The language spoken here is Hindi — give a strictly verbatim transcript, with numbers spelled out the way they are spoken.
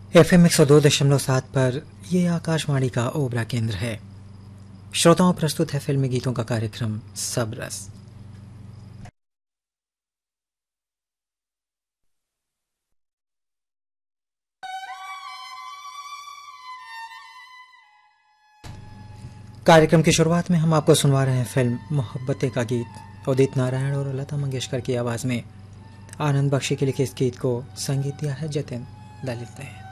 एफ एम एक सौ दो दशमलव सात पर यह आकाशवाणी का ओबरा केंद्र है। श्रोताओं, प्रस्तुत है फिल्मी गीतों का कार्यक्रम सब रस। कार्यक्रम की शुरुआत में हम आपको सुनवा रहे हैं फिल्म मोहब्बतें का गीत। उदित नारायण और लता मंगेशकर की आवाज में आनंद बख्शी के लिखे इस गीत को संगीत दिया है जतिन ललित ने।